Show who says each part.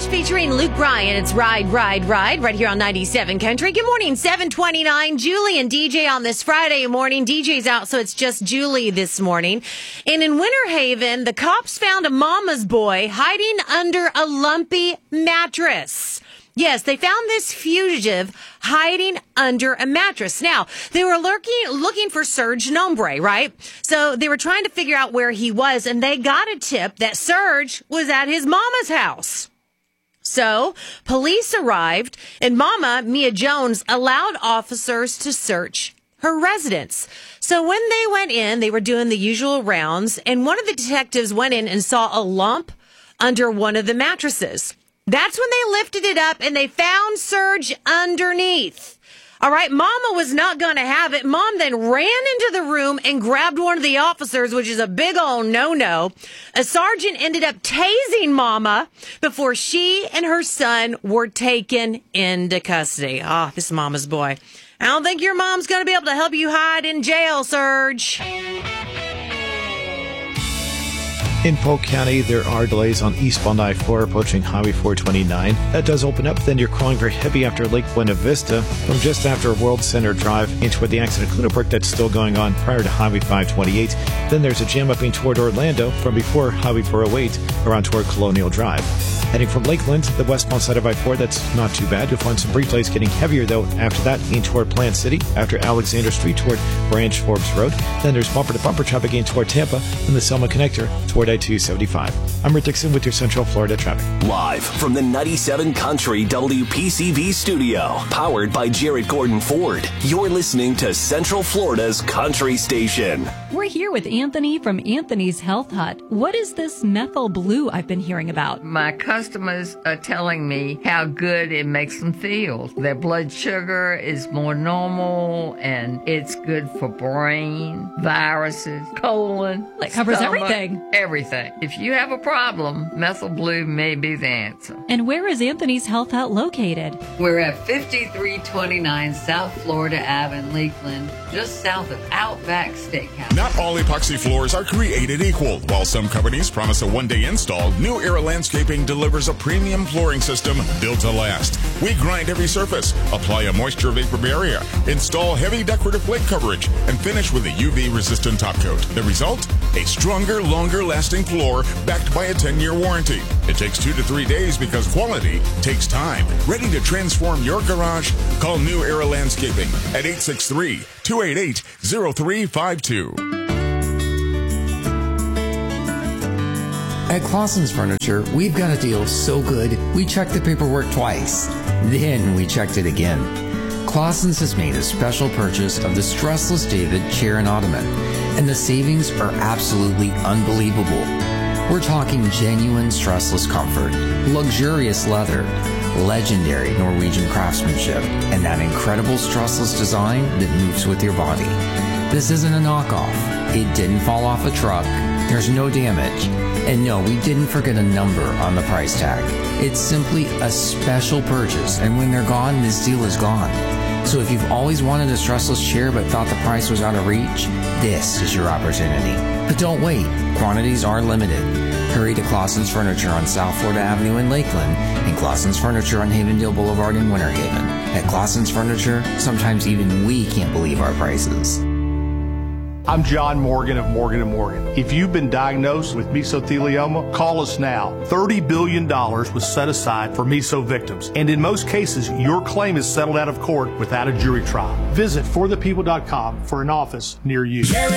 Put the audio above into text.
Speaker 1: Savage featuring Luke Bryan. It's Ride, Ride, Ride right here on 97 Country. Good morning, 729. Julie and DJ on this Friday morning. DJ's out, so it's just Julie this morning. And in Winter Haven, the cops found a mama's boy hiding under a lumpy mattress. Yes, they found this fugitive hiding under a mattress. Now, they were looking for Serge Nombre, right? So they were trying to figure out where he was, and they got a tip that Serge was at his mama's house. So police arrived, and Mama, Mia Jones, allowed officers to search her residence. So when they went in, they were doing the usual rounds, and one of the detectives went in and saw a lump under one of the mattresses. That's when they lifted it up and they found Serge underneath. All right, Mama was not going to have it. Mom then ran into the room and grabbed one of the officers, which is a big old no-no. A sergeant ended up tasing Mama before she and her son were taken into custody. Oh, this is Mama's boy. I don't think your mom's going to be able to help you hide in jail, Serge.
Speaker 2: In Polk County, there are delays on eastbound I-4 approaching Highway 429. That does open up, then you're crawling very heavy after Lake Buena Vista from just after World Center Drive into where the accident cleanup work that's still going on prior to Highway 528. Then there's a jam up in toward Orlando from before Highway 408 around toward Colonial Drive. Heading from Lakeland, the westbound side of I-4, that's not too bad. You'll find some brief delays getting heavier, though, after that in toward Plant City, after Alexander Street toward Branch Forbes Road. Then there's bumper-to-bumper traffic in toward Tampa and the Selma Connector toward I-275. I'm Rick Dixon with your Central Florida traffic.
Speaker 3: Live from the 97 Country WPCV studio, powered by Jared Gordon Ford, you're listening to Central Florida's Country Station.
Speaker 4: We're here with Anthony from Anthony's Health Hut. What is this methyl blue I've been hearing about?
Speaker 5: My customers are telling me how good it makes them feel. Their blood sugar is more normal, and it's good for brain, viruses, colon.
Speaker 4: It covers
Speaker 5: stomach,
Speaker 4: everything.
Speaker 5: Everything. If you have a problem, methyl blue may be the answer.
Speaker 4: And where is Anthony's Health Hut located?
Speaker 6: We're at 5329 South Florida Ave in Lakeland, just south of Outback Steakhouse.
Speaker 7: Not all epoxy floors are created equal. While some companies promise a one-day install, New Era Landscaping delivers a premium flooring system built to last. We grind every surface, apply a moisture vapor barrier, install heavy decorative flake coverage, and finish with a UV-resistant top coat. The result? A stronger, longer-lasting floor backed by a 10-year warranty. It takes 2 to 3 days because quality takes time. Ready to transform your garage? Call New Era Landscaping at 863-288-0352.
Speaker 8: At Clausen's Furniture, we've got a deal so good, we checked the paperwork twice. Then we checked it again. Clausen's has made a special purchase of the Stressless David chair and ottoman, and the savings are absolutely unbelievable. We're talking genuine stressless comfort, luxurious leather, legendary Norwegian craftsmanship, and that incredible stressless design that moves with your body. This isn't a knockoff. It didn't fall off a truck. There's no damage. And no, we didn't forget a number on the price tag. It's simply a special purchase, and when they're gone, this deal is gone. So if you've always wanted a stressless chair but thought the price was out of reach, this is your opportunity. But don't wait. Quantities are limited. Hurry to Clausen's Furniture on South Florida Avenue in Lakeland and Clausen's Furniture on Havendale Boulevard in Winter Haven. At Clausen's Furniture, sometimes even we can't believe our prices.
Speaker 9: I'm John Morgan of Morgan & Morgan. If you've been diagnosed with mesothelioma, call us now. $30 billion was set aside for meso victims, and in most cases, your claim is settled out of court without a jury trial. Visit forthepeople.com for an office near you.